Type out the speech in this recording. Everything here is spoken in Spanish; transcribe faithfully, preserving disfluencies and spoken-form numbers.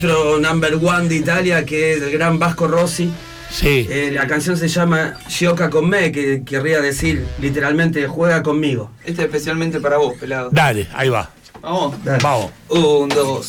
Otro number one de Italia, que es el gran Vasco Rossi. Sí. Eh, la canción se llama Gioca con me, que querría decir literalmente juega conmigo. Este es especialmente para vos, pelado. Dale, ahí va. Vamos. Dale. Vamos. Un, dos.